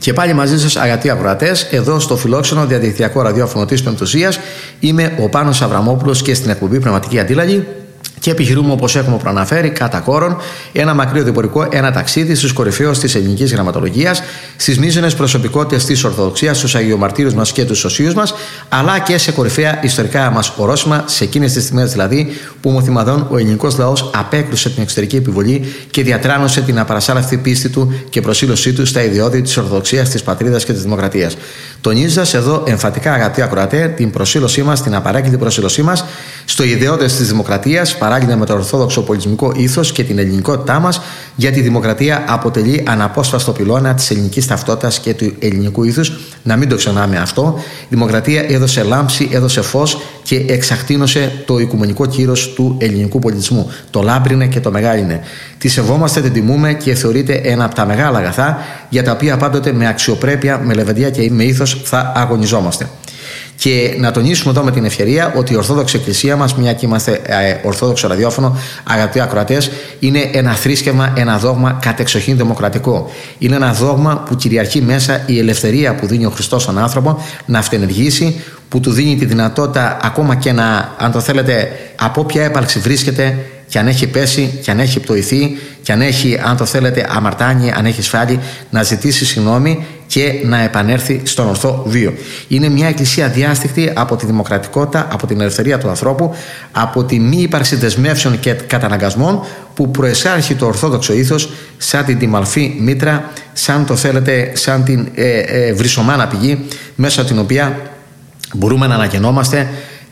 Και πάλι μαζί σας, αγαπητοί ακροατές, εδώ στο φιλόξενο διαδικτυακό ραδιόφωνο της Πεμπτουσίας. Είμαι ο Πάνος Αβραμόπουλος και στην εκπομπή Πνευματική Αντίλαλη. Και επιχειρούμε, όπως έχουμε προαναφέρει, κατά κόρον ένα μακρύ οδηπορικό, ένα ταξίδι στους κορυφαίους της ελληνικής γραμματολογίας, στις μείζονες προσωπικότητες της Ορθοδοξίας, στους Αγιομαρτύρους μας και τους Οσίους μας, αλλά και σε κορυφαία ιστορικά μας ορόσημα, σε εκείνες τις στιγμές δηλαδή που μοθυμαδών ο ελληνικός λαός απέκρουσε την εξωτερική επιβολή και διατράνωσε την απαρασάλευτη πίστη του και προσήλωσή του στα ιδιώδη της Ορθοδοξίας, της πατρίδας και της δημοκρατίας. Τονίζοντας εδώ εμφατικά, αγαπητοί ακροατέ, την προσήλωσή μας, την απαράκητη προσήλωσή μας στο ιδεώδες της δημοκρατίας, παράλληλα με το ορθόδοξο πολιτισμικό ήθος και την ελληνικότητά μας, γιατί η δημοκρατία αποτελεί αναπόσπαστο πυλώνα της ελληνικής ταυτότητας και του ελληνικού ήθους. Να μην το ξεχνάμε αυτό. Η δημοκρατία έδωσε λάμψη, έδωσε φως και εξακτίνωσε το οικουμενικό κύρος του ελληνικού πολιτισμού. Το λάμπρινε και το μεγάλινε. Τη σεβόμαστε, την τιμούμε και θεωρείται ένα από τα μεγάλα αγαθά για τα οποία πάντοτε με αξιοπρέπεια, με λεβεντιά και με ήθος θα αγωνιζόμαστε. Και να τονίσουμε εδώ με την ευκαιρία ότι η Ορθόδοξη Εκκλησία μας, μια και είμαστε Ορθόδοξο ραδιόφωνο, αγαπητοί ακροατές, είναι ένα θρήσκευμα, ένα δόγμα κατεξοχήν δημοκρατικό. Είναι ένα δόγμα που κυριαρχεί μέσα η ελευθερία που δίνει ο Χριστός στον άνθρωπο να αυτενεργήσει, που του δίνει τη δυνατότητα ακόμα και να, αν το θέλετε, από όποια έπαρξη βρίσκεται, και αν έχει πέσει, και αν έχει πτωηθεί, και αν έχει, αν το θέλετε, αμαρτάνει, αν έχει σφάλει, να ζητήσει συγγνώμη και να επανέλθει στον ορθό βίο. Είναι μια εκκλησία διάστηκτη από τη δημοκρατικότητα, από την ελευθερία του ανθρώπου, από τη μη ύπαρξη δεσμεύσεων και καταναγκασμών που προεσάρχει το ορθόδοξο ήθος σαν την τιμαλφή μήτρα, σαν το θέλετε, σαν την βρυσομάνα πηγή μέσα από την οποία μπορούμε να αναγεννόμαστε,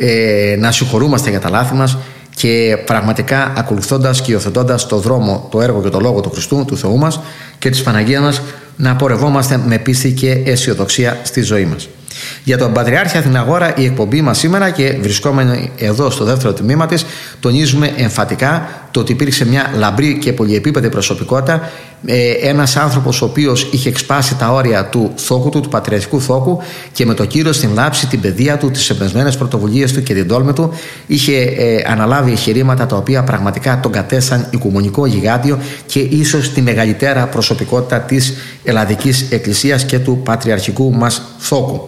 να συγχωρούμαστε για τα λάθη μας και πραγματικά ακολουθώντας και υιοθετώντας το δρόμο, το έργο και το λόγο του Χριστού, του Θεού μας και της Παναγίας μας, να πορευόμαστε με πίστη και αισιοδοξία στη ζωή μας. Για τον Πατριάρχη Αθηναγόρα η εκπομπή μας σήμερα, και βρισκόμενοι εδώ στο δεύτερο τμήμα της, τονίζουμε εμφατικά το ότι υπήρξε μια λαμπρή και πολυεπίπεδη προσωπικότητα, ένας άνθρωπος ο οποίος είχε εξπάσει τα όρια του θόκου του πατριαρχικού θόκου και με το κύρος, την λάψη, την παιδεία του, τις εμπνευσμένες πρωτοβουλίες του και την τόλμη του είχε αναλάβει εγχειρήματα τα οποία πραγματικά τον κατέστησαν οικουμενικό γιγάντιο και ίσως τη μεγαλύτερα προσωπικότητα της Ελλαδικής Εκκλησίας και του πατριαρχικού μας θόκου.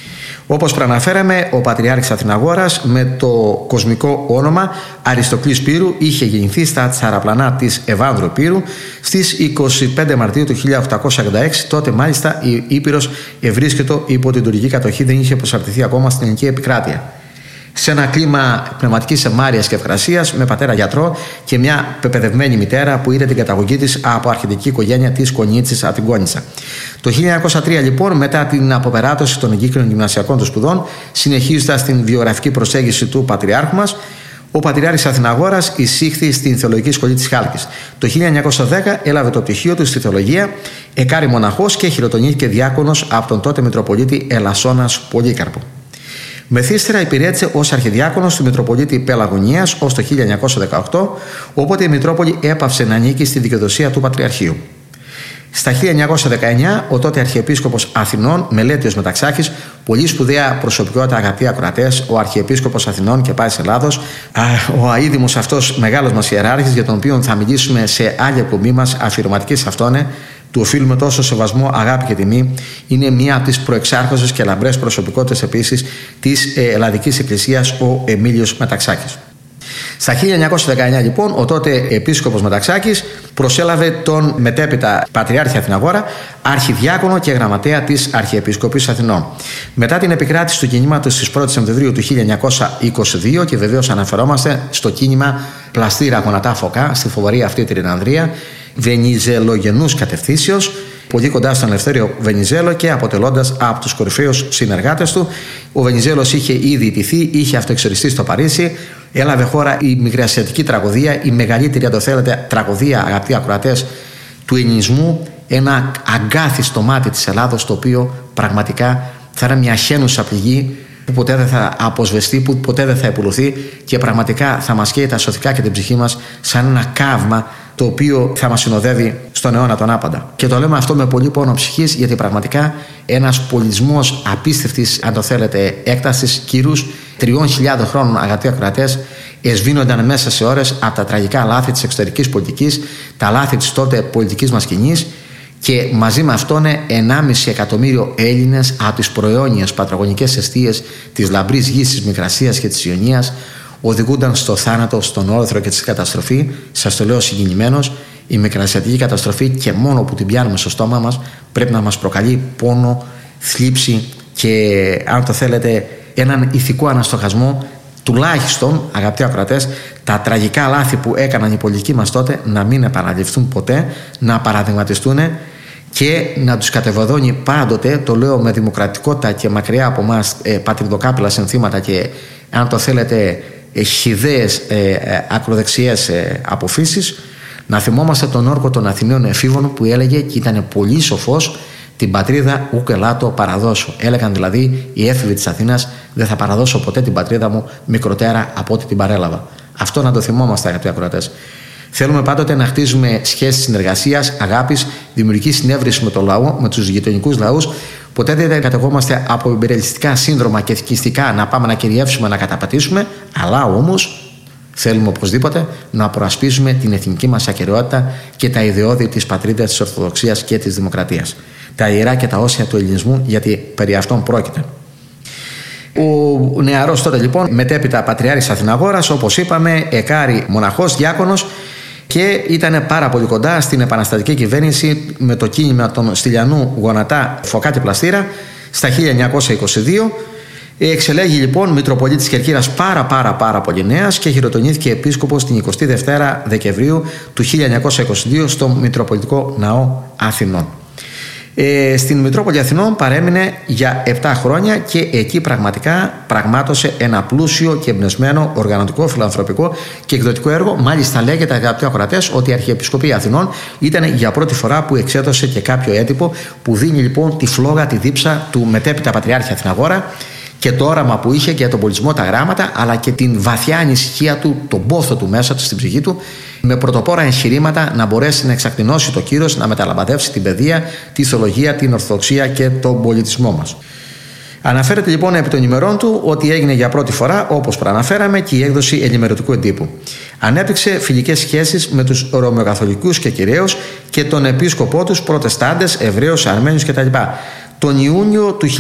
Όπως προαναφέραμε, ο Πατριάρχης Αθηναγόρας με το κοσμικό όνομα Αριστοκλής Πύρου είχε γεννηθεί στα Τσαραπλανά της Ευάνδρου Πύρου στις 25 Μαρτίου του 1846. Τότε μάλιστα η Ήπειρος ευρίσκετο υπό την τουρκική κατοχή, δεν είχε προσαρτηθεί ακόμα στην ελληνική επικράτεια. Σε ένα κλίμα πνευματικής ευμάρειας και ευκρασίας, με πατέρα γιατρό και μια πεπαιδευμένη μητέρα που είδε την καταγωγή της από αρχαιτική οικογένεια της Κονίτσης από την Κόνιτσα. Το 1903 λοιπόν, μετά την αποπεράτωση των εγκύκλων γυμνασιακών του σπουδών, συνεχίζοντας την βιογραφική προσέγγιση του Πατριάρχου μας, ο Πατριάρχης Αθηναγόρας εισήχθη στην Θεολογική Σχολή της Χάλκης. Το 1910 έλαβε το πτυχίο του στη Θεολογία, εκάρη μοναχός και χειροτονήθηκε διάκονος από τον τότε Μητροπολίτη Ελασσόνας Πολύκαρπο. Μεθύστερα υπηρέτησε ως αρχιδιάκονος του Μητροπολίτη Πελαγωνίας ως το 1918, όποτε η Μητρόπολη έπαυσε να ανήκει στη δικαιοδοσία του Πατριαρχείου. Στα 1919, ο τότε Αρχιεπίσκοπος Αθηνών, Μελέτιος Μεταξάκης, πολύ σπουδαία προσωπικότητα, αγαπητοί ακροατές, ο Αρχιεπίσκοπος Αθηνών και Πάσης Ελλάδος, ο αείδημος αυτός μεγάλος μας ιεράρχης, για τον οποίο θα μιλήσουμε σε άλλη εκπομπή μας, αφιερωματική σε αυτόν, του οφείλουμε τόσο σεβασμό, αγάπη και τιμή. Είναι μία από τις προεξάρχουσες και λαμπρές προσωπικότητες επίσης της Ελλαδικής Εκκλησίας, ο Εμίλιος Μεταξάκης. Στα 1919 λοιπόν ο τότε επίσκοπος Μεταξάκης προσέλαβε τον μετέπειτα Πατριάρχη Αθηναγόρα αρχιδιάκονο και γραμματέα της Αρχιεπισκοπής Αθηνών. Μετά την επικράτηση του κινήματος στις 1 Σεπτεμβρίου του 1922, και βεβαίως αναφερόμαστε στο κίνημα Πλαστήρα Γονατά Φωκά, στη φοβερή αυτή Τριανδρία, Βενιζελογενούς κατευθύνσεως, πολύ κοντά στον Ελευθέριο Βενιζέλο και αποτελώντας από τους κορυφαίους συνεργάτες του. Ο Βενιζέλος είχε ήδη ιτηθεί, είχε αυτοεξοριστεί στο Παρίσι, έλαβε χώρα η Μικρασιατική τραγωδία, η μεγαλύτερη, αν το θέλετε, τραγωδία, αγαπητοί ακροατές, του ελληνισμού, ένα αγκάθιστο μάτι της Ελλάδος, το οποίο πραγματικά θα είναι μια χαίνουσα πληγή που ποτέ δεν θα αποσβεστεί, που ποτέ δεν θα επουλωθεί και πραγματικά θα μας καίει τα σωθικά και την ψυχή μας σαν ένα καύμα το οποίο θα μας συνοδεύει στον αιώνα τον άπαντα. Και το λέμε αυτό με πολύ πόνο ψυχής, γιατί πραγματικά ένας πολιτισμός απίστευτης, αν το θέλετε, έκτασης, κύρους 3.000 χρόνων, αγαπητοί ακροατές, εσβήνονταν μέσα σε ώρες από τα τραγικά λάθη της εξωτερικής πολιτικής, τα λάθη της τότε πολιτικής μας κοινής, και μαζί με αυτόν 1,5 εκατομμύριο Έλληνες από τις προαιώνιες πατραγωνικές εστίες της λαμπρής γης της Μικρασίας και της Ιωνίας οδηγούνταν στο θάνατο, στον όρθρο και στη καταστροφή. Σας το λέω συγκινημένος, η μικρασιατική καταστροφή και μόνο που την πιάνουμε στο στόμα μας πρέπει να μας προκαλεί πόνο, θλίψη και αν το θέλετε έναν ηθικό αναστοχασμό, τουλάχιστον αγαπητοί ακροατές, τα τραγικά λάθη που έκαναν οι πολιτικοί μας τότε να μην επαναληφθούν ποτέ, να παραδειγματιστούν και να τους κατεβοδώνει πάντοτε, το λέω με δημοκρατικότητα και μακριά από εμάς πατριδοκάπηλα συνθήματα και αν το θέλετε χυδαίες ακροδεξιές αποφύσεις, να θυμόμαστε τον όρκο των Αθηναίων εφήβων που έλεγε και ήταν πολύ σοφός, την πατρίδα ουκ ελάτω παραδώσω. Έλεγαν δηλαδή οι έφηβοι της Αθήνας, δεν θα παραδώσω ποτέ την πατρίδα μου μικροτέρα από ό,τι την παρέλαβα. Αυτό να το θυμόμαστε αγαπητοί ακροατές. Θέλουμε πάντοτε να χτίζουμε σχέσεις συνεργασίας, αγάπης, δημιουργική συνέβρεση με τον λαό, με τους γειτονικούς λαούς. Ποτέ δεν κατεχόμαστε από υπερελιστικά σύνδρομα και εθνικιστικά να πάμε να κυριεύσουμε, να καταπατήσουμε, αλλά όμως θέλουμε οπωσδήποτε να προασπίσουμε την εθνική μας ακεραιότητα και τα ιδεώδη της πατρίδας, της Ορθοδοξίας και της Δημοκρατίας. Τα ιερά και τα όσια του ελληνισμού, γιατί περί αυτών πρόκειται. Ο νεαρός τότε λοιπόν μετέπειτα Πατριάρχης Αθηναγόρας, όπως είπαμε, εκάρη μοναχός, διάκονος και ήταν πάρα πολύ κοντά στην επαναστατική κυβέρνηση με το κίνημα των Στυλιανού Γονατά Φωκάτη Πλαστήρα στα 1922. Εξελέγει λοιπόν Μητροπολίτης Κερκύρας πάρα πολύ νέας και χειροτονήθηκε επίσκοπος την 22 Δεκεμβρίου του 1922 στο Μητροπολιτικό Ναό Αθηνών. Στην Μητρόπολη Αθηνών παρέμεινε για 7 χρόνια και εκεί πραγματικά πραγμάτωσε ένα πλούσιο και εμπνευσμένο οργανωτικό, φιλανθρωπικό και εκδοτικό έργο. Μάλιστα λέγεται αγαπητοί ακροατές ότι η Αρχιεπισκοπή Αθηνών ήταν για πρώτη φορά που εξέδωσε και κάποιο έντυπο που δίνει λοιπόν τη φλόγα, τη δίψα του μετέπειτα Πατριάρχη Αθηναγόρα και το όραμα που είχε για τον πολιτισμό, τα γράμματα, αλλά και την βαθιά ανησυχία του, τον πόθο του μέσα του, στην ψυχή του, με πρωτοπόρα εγχειρήματα να μπορέσει να εξακτηνώσει το κύρος, να μεταλαμπαδεύσει την παιδεία, τη θεολογία, την Ορθοδοξία και τον πολιτισμό μας. Αναφέρεται λοιπόν επί των ημερών του ότι έγινε για πρώτη φορά, όπως προαναφέραμε, και η έκδοση ενημερωτικού εντύπου. Ανέπτυξε φιλικές σχέσεις με τους Ρωμαιοκαθολικούς και Κυραίους και τον επίσκοπό τους, Προτεστάντες, Εβραίους, Αρμένιους κτλ. Τον Ιούνιο του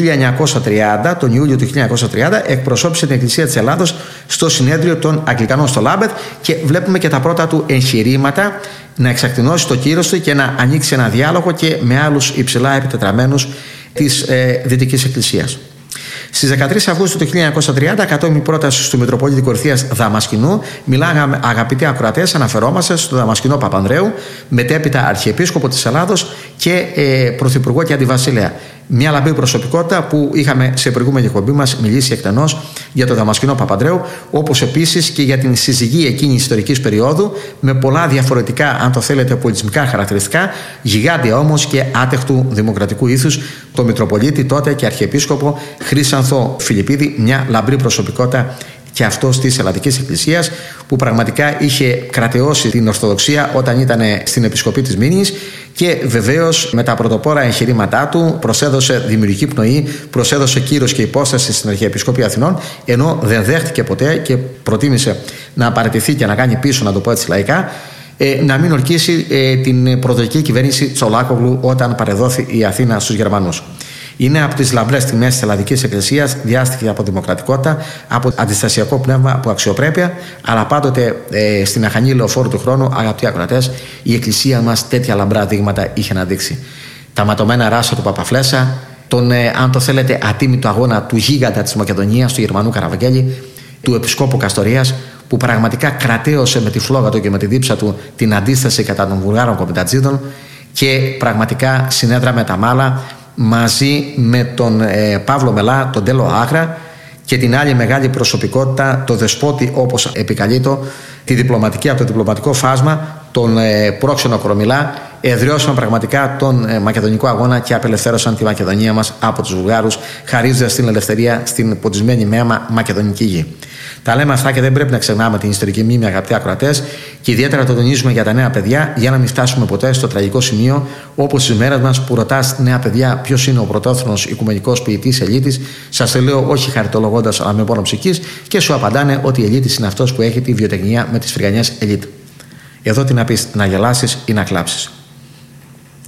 1930 εκπροσώπησε την Εκκλησία της Ελλάδος στο συνέδριο των Αγγλικανών στο Λάμπετ και βλέπουμε και τα πρώτα του εγχειρήματα να εξακτηνώσει το κύρος του και να ανοίξει ένα διάλογο και με άλλους υψηλά επιτετραμένους της Δυτικής Εκκλησίας. Στις 13 Αυγούστου του 1930, κατόπιν πρόταση του Μητροπολίτη Κορυθίας Δαμασκηνού, μιλάγαμε αγαπητοί ακροατές, αναφερόμαστε στον Δαμασκηνό Παπανδρέου, μετέπειτα Αρχιεπίσκοπο της Ελλάδος και Πρωθυπουργό και Αντιβασίλεα. Μια λαμπρή προσωπικότητα που είχαμε σε προηγούμενη εκπομπή μας μιλήσει εκτενώς για τον Δαμασκηνό Παπανδρέου, όπως επίσης και για την συζυγή εκείνη ιστορικής περίοδου με πολλά διαφορετικά, αν το θέλετε, πολιτισμικά χαρακτηριστικά, γιγάντια όμως και άτεχτου δημοκρατικού ήθους, το Μητροπολίτη τότε και Αρχιεπίσκοπο Χρύσανθο Φιλιππίδη, μια λαμπρή προσωπικότητα και αυτός της Ελλαδικής Εκκλησίας που πραγματικά είχε κρατεώσει την Ορθοδοξία όταν ήταν στην Επισκοπή της Μήνης και βεβαίως με τα πρωτοπόρα εγχειρήματά του προσέδωσε δημιουργική πνοή, προσέδωσε κύρος και υπόσταση στην Αρχιεπισκοπή Αθηνών, ενώ δεν δέχτηκε ποτέ και προτίμησε να παραιτηθεί και να κάνει πίσω, να το πω έτσι λαϊκά, να μην ορκίσει την προδοτική κυβέρνηση Τσολάκογλου όταν παρεδόθη η Αθήνα στους Γερμανούς. Είναι από τις λαμπρές στιγμές της Ελλαδικής Εκκλησίας, διάστηκε από δημοκρατικότητα, από αντιστασιακό πνεύμα, από αξιοπρέπεια, αλλά πάντοτε στην αχανή λεωφόρου του χρόνου, αγαπητοί ακροατές, η Εκκλησία μας τέτοια λαμπρά δείγματα είχε να δείξει. Τα ματωμένα ράσα του Παπαφλέσσα, τον, αν το θέλετε, ατίμητο αγώνα του γίγαντα της Μακεδονίας, του Γερμανού Καραβαγγέλη, του Επισκόπου Καστορίας, που πραγματικά κρατέωσε με τη φλόγα του και με τη δίψα του την αντίσταση κατά των Βουλγάρων κοπεντατζίδων και πραγματικά συνέδραμε τα μάλα μαζί με τον Παύλο Μελά, τον Τέλο Άχρα και την άλλη μεγάλη προσωπικότητα, το δεσπότη όπως επικαλείτο, τη διπλωματική από το διπλωματικό φάσμα, τον πρόξενο Κορομιλά, εδραιώσαν πραγματικά τον μακεδονικό αγώνα και απελευθέρωσαν τη Μακεδονία μας από τους Βουλγάρους, χαρίζοντας την ελευθερία στην ποτισμένη μέμα μακεδονική γη. Τα λέμε αυτά και δεν πρέπει να ξεχνάμε την ιστορική μνήμη, αγαπητοί ακροατές, και ιδιαίτερα το τονίζουμε για τα νέα παιδιά, για να μην φτάσουμε ποτέ στο τραγικό σημείο, όπως στις μέρες μας που ρωτάς νέα παιδιά ποιος είναι ο πρωτόθρονος οικουμενικός ποιητής ελίτης. Σας το λέω όχι χαριτολογώντας, αλλά με πόνο ψυχής, και σου απαντάνε ότι η ελίτης είναι αυτός που έχει τη βιοτεχνία με τις φρυγανιές ελίτ. Εδώ τι να πεις, να γελάσεις ή να κλάψεις.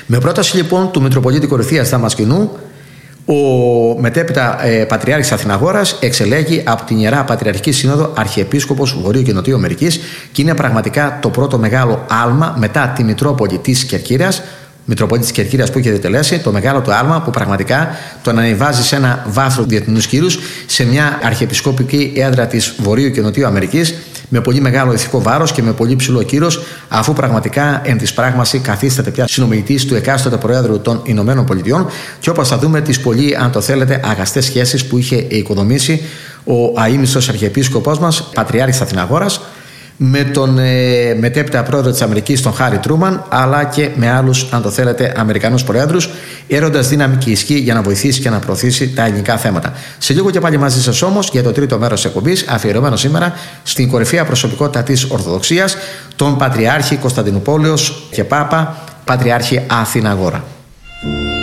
Με πρόταση λοιπόν του Μητροπολίτη Κορινθίας Δαμασκηνού, ο μετέπειτα Πατριάρχης Αθηναγόρας εξελέγει από την Ιερά Πατριαρχική Σύνοδο Αρχιεπίσκοπος Βορείου και Νοτιού Αμερικής και είναι πραγματικά το πρώτο μεγάλο άλμα μετά τη Μητρόπολη της Κερκύρας. Μητροπολίτη της Κερκύρας που είχε διατελέσει, το μεγάλο του άλμα που πραγματικά τον ανεβάζει σε ένα βάθρο διεθνούς κύρους, σε μια αρχιεπισκοπική έδρα της Βορείου και Νοτιού Αμερικής, με πολύ μεγάλο ηθικό βάρος και με πολύ ψηλό κύρος, αφού πραγματικά εν της πράγμαση καθίσταται πια συνομιλητής του εκάστοτε Προέδρου των Ηνωμένων Πολιτειών, και όπως θα δούμε, τις πολύ, αν το θέλετε, αγαστές σχέσεις που είχε οικοδομήσει ο αείμνηστος Αρχιεπίσκοπος μας, Πατριάρχης Αθηναγόρας, με τον μετέπειτα πρόεδρο της Αμερικής, τον Χάρι Τρούμαν, αλλά και με άλλους, αν το θέλετε, Αμερικανούς προέδρους, έροντας δύναμη και ισχύ για να βοηθήσει και να προωθήσει τα ελληνικά θέματα. Σε λίγο και πάλι μαζί σας όμως για το τρίτο μέρος της εκπομπής, αφιερωμένο σήμερα στην κορυφαία προσωπικότητα της Ορθοδοξίας, τον Πατριάρχη Κωνσταντινουπόλεως και Πάπα, Πατριάρχη Αθηναγόρα.